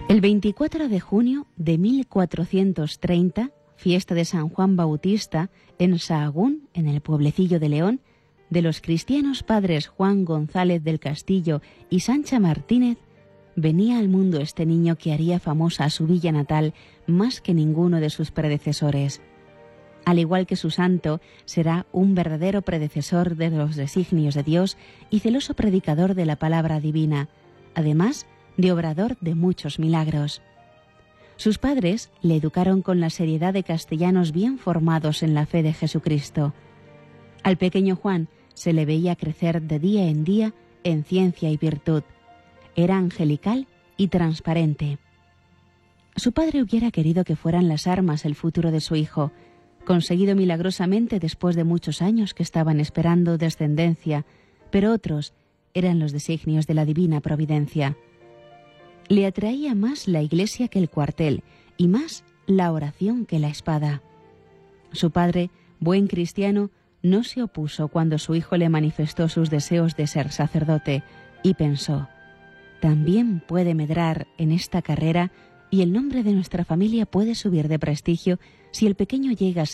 El 24 de junio de 1430, fiesta de San Juan Bautista, en Sahagún, en el pueblecillo de León, de los cristianos padres Juan González del Castillo y Sancha Martínez, venía al mundo este niño que haría famosa a su villa natal más que ninguno de sus predecesores. Al igual que su santo, será un verdadero predecesor de los designios de Dios y celoso predicador de la palabra divina, además de obrador de muchos milagros. Sus padres le educaron con la seriedad de castellanos bien formados en la fe de Jesucristo. Al pequeño Juan se le veía crecer de día en día en ciencia y virtud. Era angelical y transparente. Su padre hubiera querido que fueran las armas el futuro de su hijo, conseguido milagrosamente después de muchos años que estaban esperando descendencia, pero otros eran los designios de la divina providencia. Le atraía más la iglesia que el cuartel y más la oración que la espada. Su padre, buen cristiano, no se opuso cuando su hijo le manifestó sus deseos de ser sacerdote y pensó: también puede medrar en esta carrera y el nombre de nuestra familia puede subir de prestigio si el pequeño llega a